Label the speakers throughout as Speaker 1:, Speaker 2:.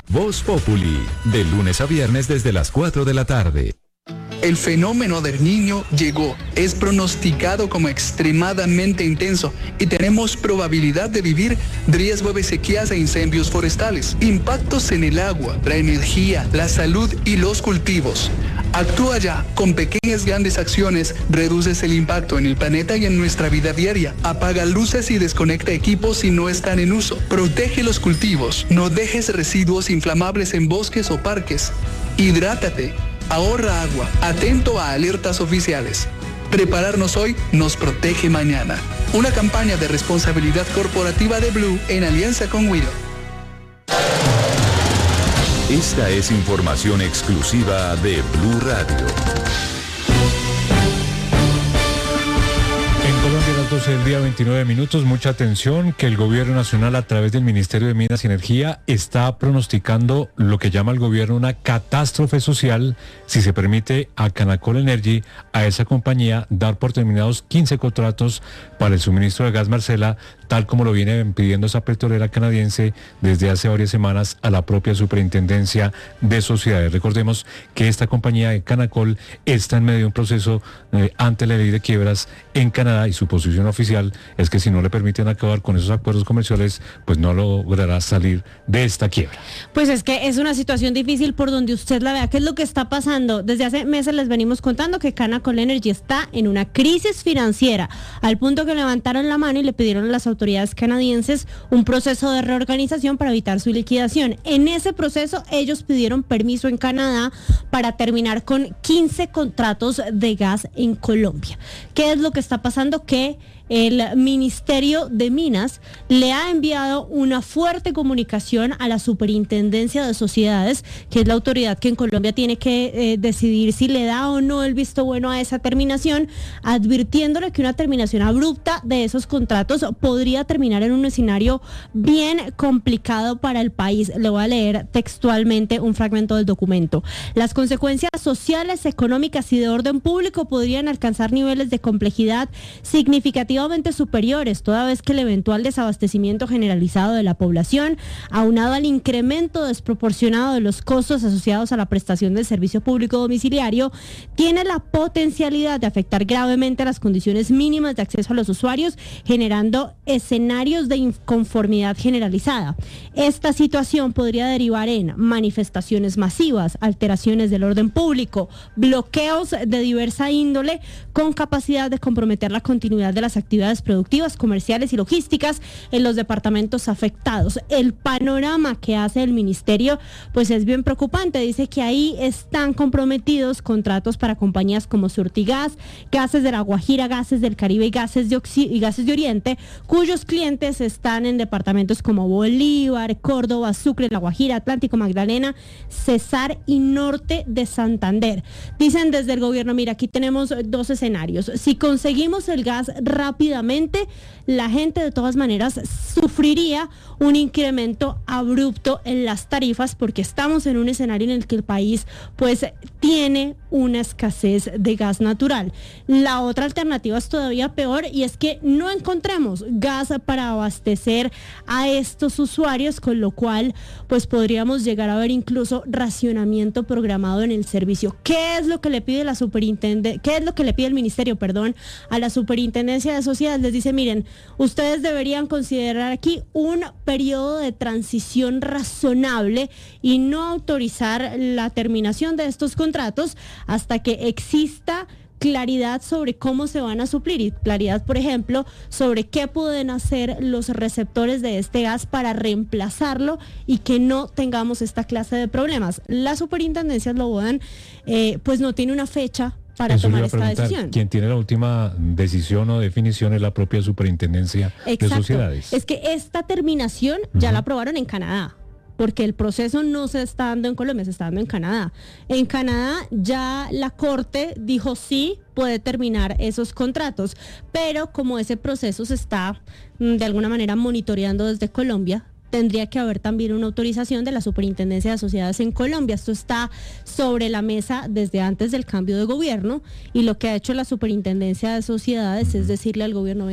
Speaker 1: Voz Populi, de lunes a viernes desde las 4 de la tarde.
Speaker 2: El fenómeno del Niño llegó, es pronosticado como extremadamente intenso y tenemos probabilidad de vivir riesgo de sequías e incendios forestales, impactos en el agua, la energía, la salud y los cultivos. Actúa ya, con pequeñas grandes acciones reduces el impacto en el planeta y en nuestra vida diaria. Apaga luces y desconecta equipos si no están en uso. Protege los cultivos, no dejes residuos inflamables en bosques o parques. Hidrátate. Ahorra agua, atento a alertas oficiales. Prepararnos hoy nos protege mañana. Una campaña de responsabilidad corporativa de Blue en alianza con Wido.
Speaker 1: Esta es información exclusiva de Blue Radio.
Speaker 3: En Colombia, a las 12 del día, 29 minutos. Mucha atención, que el gobierno nacional, a través del Ministerio de Minas y Energía, está pronosticando lo que llama el gobierno una catástrofe social si se permite a Canacol Energy, a esa compañía, dar por terminados 15 contratos para el suministro de gas Marcela, tal como lo viene pidiendo esa petrolera canadiense desde hace varias semanas a la propia Superintendencia de Sociedades. Recordemos que esta compañía de Canacol está en medio de un proceso ante la ley de quiebras en Canadá, y su posición oficial es que si no le permiten acabar con esos acuerdos comerciales, pues no logrará salir de esta quiebra.
Speaker 4: Pues es que es una situación difícil por donde usted la vea. ¿Qué es lo que está pasando? Desde hace meses les venimos contando que Canacol Energy está en una crisis financiera, al punto que levantaron la mano y le pidieron a las autoridades canadienses un proceso de reorganización para evitar su liquidación. En ese proceso ellos pidieron permiso en Canadá para terminar con 15 contratos de gas en Colombia. ¿Qué es lo que está pasando? Que el Ministerio de Minas le ha enviado una fuerte comunicación a la Superintendencia de Sociedades, que es la autoridad que en Colombia tiene que decidir si le da o no el visto bueno a esa terminación, advirtiéndole que una terminación abrupta de esos contratos podría terminar en un escenario bien complicado para el país. Le voy a leer textualmente un fragmento del documento. Las consecuencias sociales, económicas y de orden público podrían alcanzar niveles de complejidad significativamente superiores, toda vez que el eventual desabastecimiento generalizado de la población, aunado al incremento desproporcionado de los costos asociados a la prestación del servicio público domiciliario, tiene la potencialidad de afectar gravemente las condiciones mínimas de acceso a los usuarios, generando escenarios de inconformidad generalizada. Esta situación podría derivar en manifestaciones masivas, alteraciones del orden público, bloqueos de diversa índole con capacidad de comprometer la continuidad de las actividades productivas, comerciales y logísticas en los departamentos afectados. El panorama que hace el ministerio pues es bien preocupante. Dice que ahí están comprometidos contratos para compañías como Surtigas, Gases de la Guajira, Gases del Caribe y Gases de Oriente, cuyos clientes están en departamentos como Bolívar, Córdoba, Sucre, La Guajira, Atlántico, Magdalena, Cesar y Norte de Santander. Dicen desde el gobierno, mira, aquí tenemos dos escenarios. Si conseguimos el gas rápidamente, la gente de todas maneras sufriría un incremento abrupto en las tarifas, porque estamos en un escenario en el que el país pues tiene una escasez de gas natural. La otra alternativa es todavía peor, y es que no encontremos gas para abastecer a estos usuarios, con lo cual pues podríamos llegar a ver incluso racionamiento programado en el servicio. ¿Qué es lo que le pide el ministerio, a la Superintendencia de Sociedades? Les dice, miren, ustedes deberían considerar aquí un periodo de transición razonable y no autorizar la terminación de estos contratos hasta que exista claridad sobre cómo se van a suplir, y claridad, por ejemplo, sobre qué pueden hacer los receptores de este gas para reemplazarlo y que no tengamos esta clase de problemas. La superintendencia Slobodan pues no tiene una fecha para tomar esta decisión.
Speaker 3: Quien tiene la última decisión o definición es la propia Superintendencia de Sociedades.
Speaker 4: Es que esta terminación ya la aprobaron en Canadá, porque el proceso no se está dando en Colombia, se está dando en Canadá. En Canadá ya la Corte dijo sí, puede terminar esos contratos, pero como ese proceso se está de alguna manera monitoreando desde Colombia, tendría que haber también una autorización de la Superintendencia de Sociedades en Colombia. Esto está sobre la mesa desde antes del cambio de gobierno, y lo que ha hecho la Superintendencia de Sociedades es decirle al gobierno, venga,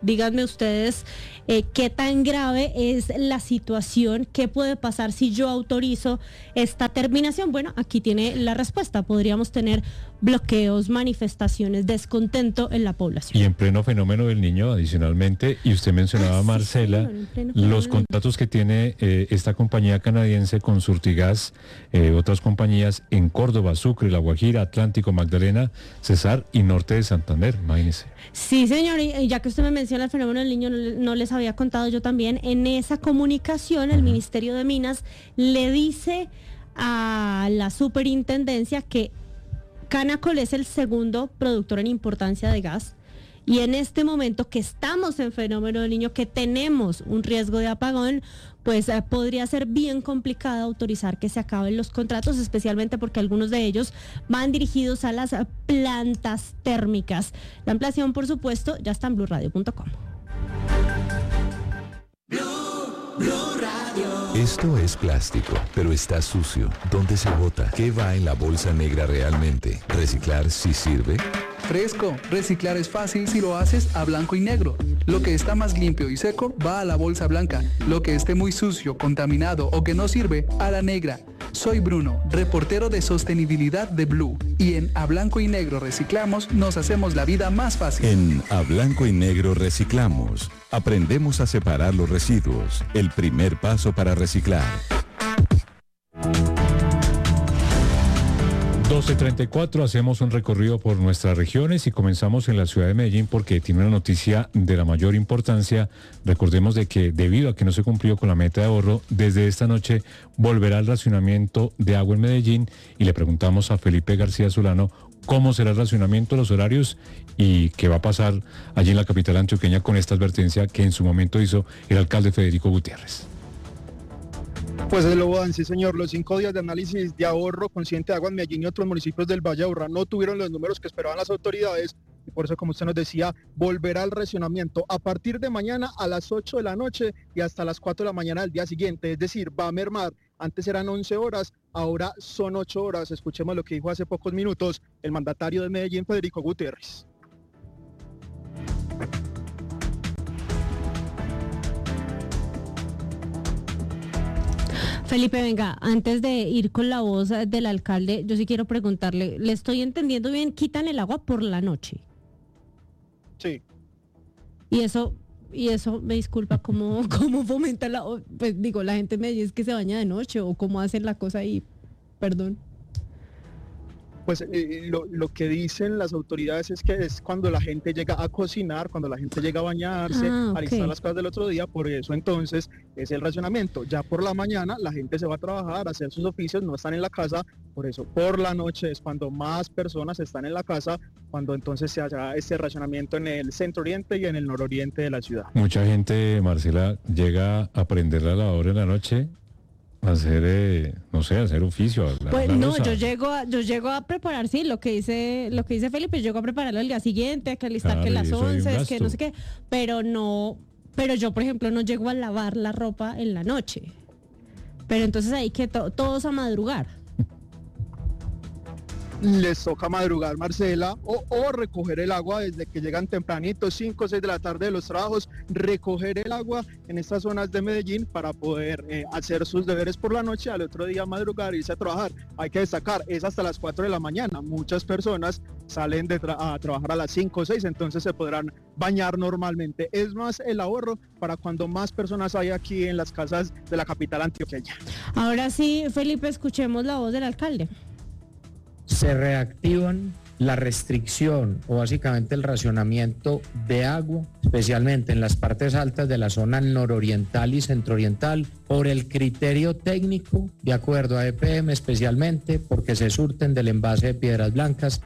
Speaker 4: díganme ustedes qué tan grave es la situación, qué puede pasar si yo autorizo esta terminación. Bueno, aquí tiene la respuesta. Podríamos tener bloqueos, manifestaciones, descontento en la población.
Speaker 3: Y en pleno fenómeno del Niño, adicionalmente, y usted mencionaba, Marcela, los contratos que tiene esta compañía canadiense con Surtigas, otras compañías en Córdoba, Sucre, La Guajira, Atlántico, Magdalena, Cesar y Norte de Santander, imagínese.
Speaker 4: Sí, señor, y ya que usted me menciona el fenómeno del Niño, no les había contado yo también, en esa comunicación el Ministerio de Minas le dice a la superintendencia que Canacol es el segundo productor en importancia de gas, y en este momento que estamos en fenómeno del Niño, que tenemos un riesgo de apagón, pues podría ser bien complicado autorizar que se acaben los contratos, especialmente porque algunos de ellos van dirigidos a las plantas térmicas. La ampliación, por supuesto, ya está en blurradio.com.
Speaker 1: Esto es plástico, pero está sucio. ¿Dónde se bota? ¿Qué va en la bolsa negra realmente? ¿Reciclar sí sirve?
Speaker 2: Fresco, reciclar es fácil si lo haces a blanco y negro. Lo que está más limpio y seco va a la bolsa blanca. Lo que esté muy sucio, contaminado o que no sirve, a la negra. Soy Bruno, reportero de sostenibilidad de Blue. Y en A Blanco y Negro Reciclamos nos hacemos la vida más fácil.
Speaker 1: En A Blanco y Negro Reciclamos, aprendemos a separar los residuos. El primer paso para reciclar.
Speaker 3: 12:34, hacemos un recorrido por nuestras regiones y comenzamos en la ciudad de Medellín porque tiene una noticia de la mayor importancia. Recordemos de que debido a que no se cumplió con la meta de ahorro, desde esta noche volverá el racionamiento de agua en Medellín y le preguntamos a Felipe García Solano cómo será el racionamiento, los horarios y qué va a pasar allí en la capital antioqueña con esta advertencia que en su momento hizo el alcalde Federico Gutiérrez.
Speaker 5: Pues el Lobodan, sí señor, los 5 días de análisis de ahorro consciente de agua en Medellín y otros municipios del Valle de Aburrá no tuvieron los números que esperaban las autoridades y por eso, como usted nos decía, volverá al racionamiento a partir de mañana a las 8 de la noche y hasta las 4 de la mañana del día siguiente, es decir, va a mermar. Antes eran 11 horas, ahora son 8 horas. Escuchemos lo que dijo hace pocos minutos el mandatario de Medellín, Federico Gutiérrez.
Speaker 4: Felipe, venga, antes de ir con la voz del alcalde, yo sí quiero preguntarle, ¿le estoy entendiendo bien? ¿Quitan el agua por la noche?
Speaker 5: Sí.
Speaker 4: Y eso, me disculpa, ¿cómo fomenta pues digo, la gente me dice que se baña de noche o cómo hacen la cosa ahí? Perdón.
Speaker 5: Pues lo que dicen las autoridades es que es cuando la gente llega a cocinar, cuando la gente llega a bañarse, a alistar las cosas del otro día, por eso entonces es el racionamiento. Ya por la mañana la gente se va a trabajar, a hacer sus oficios, no están en la casa, por eso por la noche es cuando más personas están en la casa, cuando entonces se hará este racionamiento en el centro oriente y en el nororiente de la ciudad.
Speaker 3: Mucha gente, Marcela, llega a prender la lavadora en la noche, hacer, hacer oficio.
Speaker 4: Pues no, yo llego a preparar, sí, lo que dice Felipe, yo llego a prepararlo el día siguiente, que alistar que las 11, que no sé qué, pero yo, por ejemplo, no llego a lavar la ropa en la noche. Pero entonces ahí que todos a madrugar.
Speaker 5: Les toca madrugar, Marcela, o recoger el agua desde que llegan tempranito, 5 o 6 de la tarde de los trabajos, recoger el agua en estas zonas de Medellín para poder hacer sus deberes por la noche, al otro día madrugar, irse a trabajar. Hay que destacar, es hasta las 4 de la mañana. Muchas personas salen a trabajar a las 5 o 6, entonces se podrán bañar normalmente. Es más el ahorro para cuando más personas hay aquí en las casas de la capital antioqueña.
Speaker 4: Ahora sí, Felipe, escuchemos la voz del alcalde.
Speaker 6: Se reactivan la restricción o básicamente el racionamiento de agua, especialmente en las partes altas de la zona nororiental y centrooriental, por el criterio técnico, de acuerdo a EPM especialmente, porque se surten del envase de Piedras Blancas.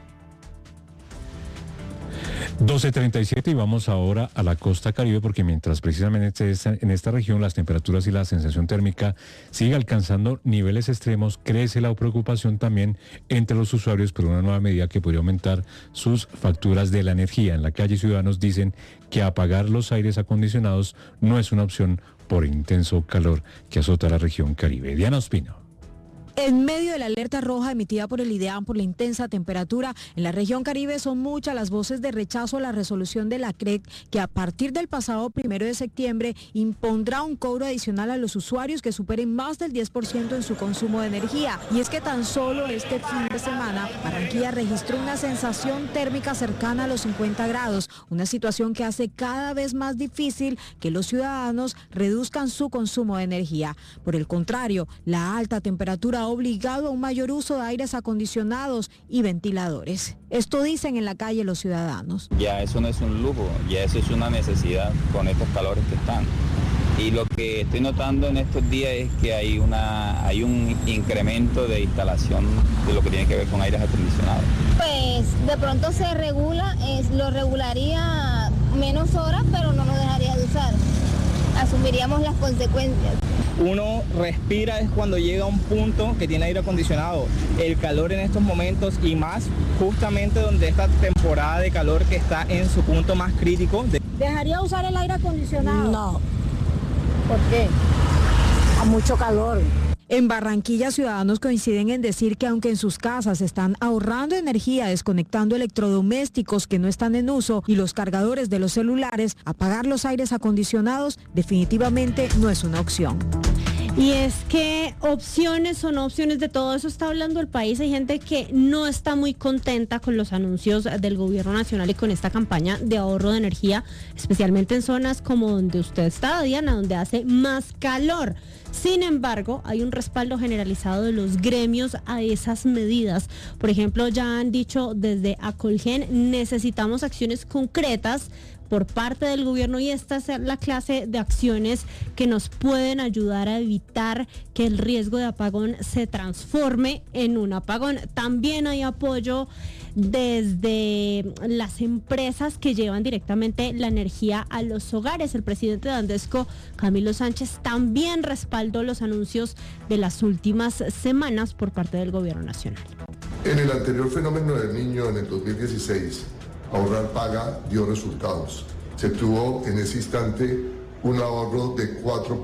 Speaker 3: 12:37 y vamos ahora a la costa Caribe porque mientras precisamente en esta región las temperaturas y la sensación térmica sigue alcanzando niveles extremos, crece la preocupación también entre los usuarios por una nueva medida que podría aumentar sus facturas de la energía. En la calle ciudadanos dicen que apagar los aires acondicionados no es una opción por intenso calor que azota la región Caribe. Diana Ospino.
Speaker 7: En medio de la alerta roja emitida por el IDEAM por la intensa temperatura, en la región Caribe son muchas las voces de rechazo a la resolución de la CREC que a partir del pasado 1 de septiembre impondrá un cobro adicional a los usuarios que superen más del 10% en su consumo de energía. Y es que tan solo este fin de semana, Barranquilla registró una sensación térmica cercana a los 50 grados, una situación que hace cada vez más difícil que los ciudadanos reduzcan su consumo de energía. Por el contrario, la alta temperatura ha obligado a un mayor uso de aires acondicionados y ventiladores. Esto dicen en la calle los ciudadanos.
Speaker 8: Ya eso no es un lujo, ya eso es una necesidad con estos calores que están. Y lo que estoy notando en estos días es que hay un incremento de instalación de lo que tiene que ver con aires acondicionados.
Speaker 9: Pues de pronto se regula, lo regularía menos horas, pero no lo dejaría de usar. Asumiríamos las consecuencias.
Speaker 10: Uno respira es cuando llega a un punto que tiene aire acondicionado. El calor en estos momentos y más justamente donde esta temporada de calor que está en su punto más crítico.
Speaker 7: ¿Dejaría usar el aire acondicionado?
Speaker 9: No.
Speaker 7: ¿Por qué?
Speaker 9: A mucho calor.
Speaker 7: En Barranquilla, ciudadanos coinciden en decir que aunque en sus casas están ahorrando energía, desconectando electrodomésticos que no están en uso y los cargadores de los celulares, apagar los aires acondicionados definitivamente no es una opción.
Speaker 4: Y es que opciones o no opciones, de todo eso está hablando el país. Hay gente que no está muy contenta con los anuncios del gobierno nacional y con esta campaña de ahorro de energía, especialmente en zonas como donde usted está, Diana, donde hace más calor. Sin embargo, hay un respaldo generalizado de los gremios a esas medidas. Por ejemplo, ya han dicho desde Acolgen, necesitamos acciones concretas por parte del gobierno y esta es la clase de acciones que nos pueden ayudar a evitar que el riesgo de apagón se transforme en un apagón. También hay apoyo desde las empresas que llevan directamente la energía a los hogares. El presidente de Andesco, Camilo Sánchez, también respaldó los anuncios de las últimas semanas por parte del gobierno nacional.
Speaker 11: En el anterior fenómeno del Niño, en el 2016, Ahorrar Paga dio resultados. Se tuvo en ese instante un ahorro de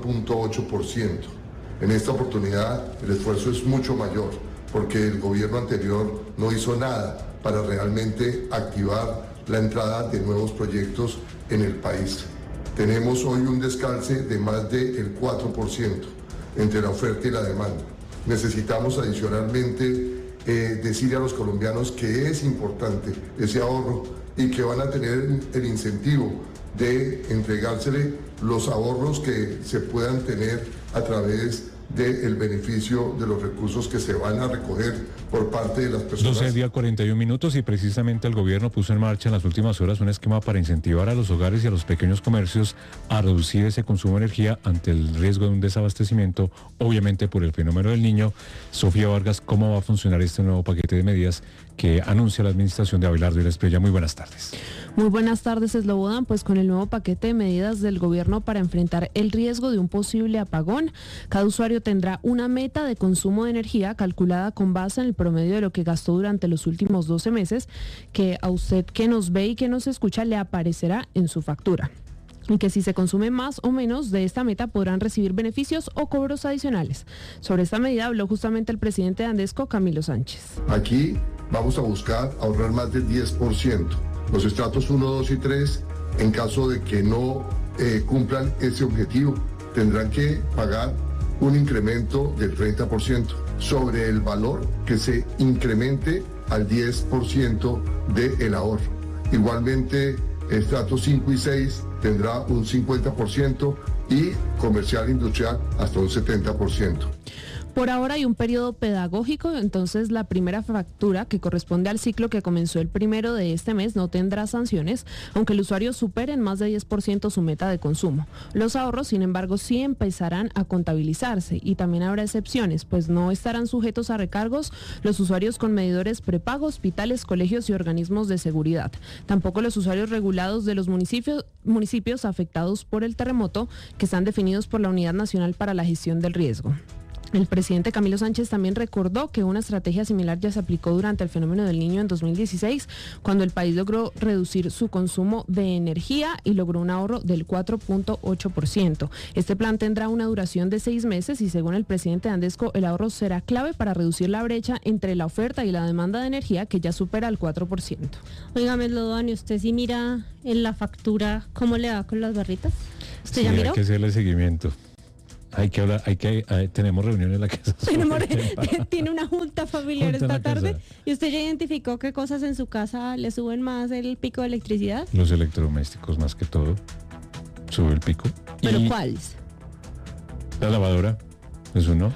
Speaker 11: 4.8%. En esta oportunidad el esfuerzo es mucho mayor porque el gobierno anterior no hizo nada para realmente activar la entrada de nuevos proyectos en el país. Tenemos hoy un descalce de más del 4% entre la oferta y la demanda. Necesitamos adicionalmente decirle a los colombianos que es importante ese ahorro y que van a tener el incentivo de entregársele los ahorros que se puedan tener a través del beneficio de los recursos que se van a recoger por parte de las personas.
Speaker 3: 12:41 y precisamente el gobierno puso en marcha en las últimas horas un esquema para incentivar a los hogares y a los pequeños comercios a reducir ese consumo de energía ante el riesgo de un desabastecimiento, obviamente por el fenómeno del Niño. Sofía Vargas, ¿cómo va a funcionar este nuevo paquete de medidas que anuncia la administración de Abelardo y Espriella? Muy buenas tardes.
Speaker 12: Muy buenas tardes, Slobodan. Pues con el nuevo paquete de medidas del gobierno para enfrentar el riesgo de un posible apagón, cada usuario tendrá una meta de consumo de energía calculada con base en el promedio de lo que gastó durante los últimos 12 meses, que a usted que nos ve y que nos escucha le aparecerá en su factura. Y que si se consume más o menos de esta meta podrán recibir beneficios o cobros adicionales. Sobre esta medida habló justamente el presidente de Andesco, Camilo Sánchez.
Speaker 11: Aquí vamos a buscar ahorrar más del 10%. Los estratos 1, 2 y 3, en caso de que no cumplan ese objetivo, tendrán que pagar un incremento del 30% sobre el valor que se incremente al 10% del ahorro. Igualmente, estratos 5 y 6 tendrá un 50% y comercial industrial hasta un 70%.
Speaker 12: Por ahora hay un periodo pedagógico, entonces la primera factura, que corresponde al ciclo que comenzó el 1 de este mes, no tendrá sanciones, aunque el usuario supere en más de 10% su meta de consumo. Los ahorros, sin embargo, sí empezarán a contabilizarse y también habrá excepciones, pues no estarán sujetos a recargos los usuarios con medidores prepago, hospitales, colegios y organismos de seguridad. Tampoco los usuarios regulados de los municipios afectados por el terremoto, que están definidos por la Unidad Nacional para la Gestión del Riesgo. El presidente Camilo Sánchez también recordó que una estrategia similar ya se aplicó durante el fenómeno del Niño en 2016, cuando el país logró reducir su consumo de energía y logró un ahorro del 4.8%. Este plan tendrá una duración de 6 meses y según el presidente de Andesco, el ahorro será clave para reducir la brecha entre la oferta y la demanda de energía, que ya supera el 4%.
Speaker 4: Óigame, Lodani, ¿usted sí mira en la factura cómo le va con las barritas? ¿Usted
Speaker 3: sí,
Speaker 4: ya miró?
Speaker 3: Hay que hacerle seguimiento. Hay que hablar, tenemos reunión en la casa.
Speaker 4: Tiene una junta familiar esta tarde. ¿Y usted ya identificó qué cosas en su casa le suben más el pico de electricidad?
Speaker 3: Los electrodomésticos, más que todo, sube el pico.
Speaker 4: ¿Pero cuáles?
Speaker 3: La lavadora, es uno.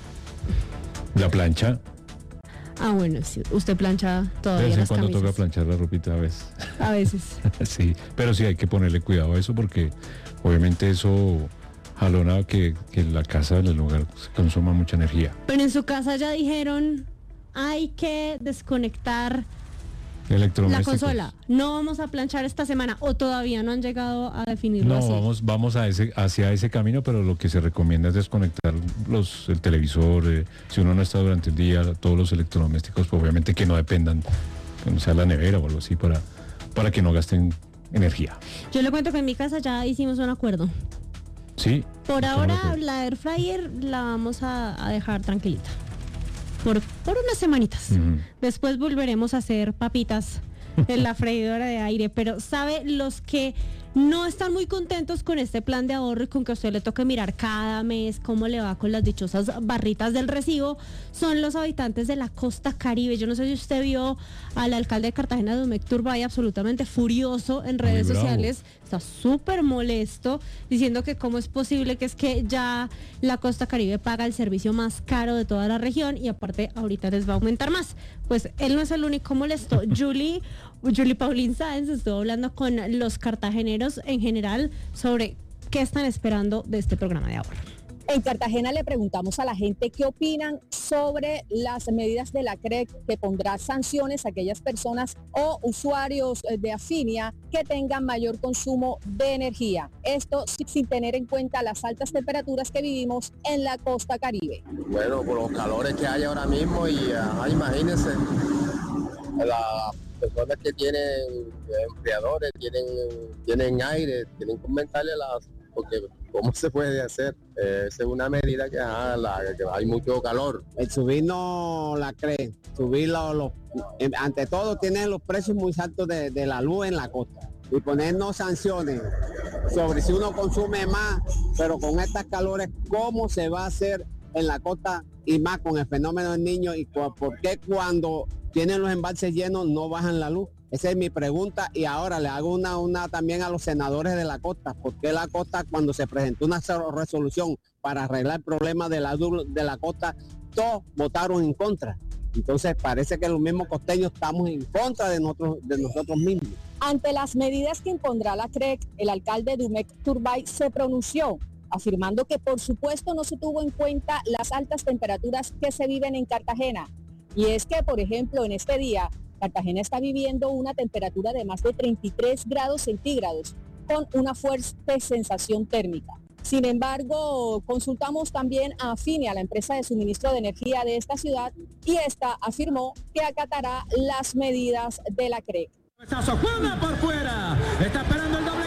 Speaker 3: La plancha.
Speaker 4: Ah, bueno, sí. Usted plancha todavía las camisas.
Speaker 3: De vez en cuando toca planchar la ropita a veces.
Speaker 4: A veces.
Speaker 3: Sí, pero sí hay que ponerle cuidado a eso porque obviamente eso jalona que la casa, en el lugar, se consuma mucha energía.
Speaker 4: Pero en su casa ya dijeron, hay que desconectar la consola. No vamos a planchar esta semana, o todavía no han llegado a definirlo así.
Speaker 3: No, vamos hacia ese camino, pero lo que se recomienda es desconectar el televisor, si uno no está durante el día, todos los electrodomésticos, pues obviamente que no dependan, que no sea la nevera o algo así, para que no gasten energía.
Speaker 4: Yo le cuento que en mi casa ya hicimos un acuerdo.
Speaker 3: Sí.
Speaker 4: Por ahora la air fryer la vamos a dejar tranquilita. Por unas semanitas. Después volveremos a hacer papitas en la freidora de aire. Pero ¿sabe? Los que no están muy contentos con este plan de ahorro y con que a usted le toque mirar cada mes cómo le va con las dichosas barritas del recibo, son los habitantes de la costa Caribe. Yo no sé si usted vio al alcalde de Cartagena, Dumec Turbay, absolutamente furioso en redes sociales. Está súper molesto, diciendo que cómo es posible que es que ya la costa Caribe paga el servicio más caro de toda la región y aparte ahorita les va a aumentar más. Pues él no es el único molesto. Julie Paulín Sáenz estuvo hablando con los cartageneros en general sobre qué están esperando de este programa de ahorro.
Speaker 13: En Cartagena le preguntamos a la gente qué opinan sobre las medidas de la CREC que pondrá sanciones a aquellas personas o usuarios de Afinia que tengan mayor consumo de energía. Esto sin tener en cuenta las altas temperaturas que vivimos en la costa Caribe.
Speaker 14: Bueno, por los calores que hay ahora mismo y imagínense, las personas que tienen enfriadores, tienen aire, tienen que aumentarle porque ¿cómo se puede hacer? Es una medida que hay mucho calor.
Speaker 15: El subirnos la CRE, ante todo tienen los precios muy altos de la luz en la costa. Y ponernos sanciones sobre si uno consume más, pero con estas calores, ¿cómo se va a hacer en la costa y más con el fenómeno del Niño? ¿Y por qué cuando tienen los embalses llenos no bajan la luz? Esa es mi pregunta y ahora le hago una también a los senadores de la costa. ¿Por qué la costa, cuando se presentó una resolución para arreglar el problema de la costa, todos votaron en contra? Entonces parece que los mismos costeños estamos en contra de nosotros mismos.
Speaker 13: Ante las medidas que impondrá la CREC, el alcalde Dumec Turbay se pronunció, afirmando que por supuesto no se tuvo en cuenta las altas temperaturas que se viven en Cartagena. Y es que, por ejemplo, en este día, Cartagena está viviendo una temperatura de más de 33 grados centígrados, con una fuerte sensación térmica. Sin embargo, consultamos también a Afinia, la empresa de suministro de energía de esta ciudad, y esta afirmó que acatará las medidas de la CREC.
Speaker 16: Juega por fuera, está esperando el doble.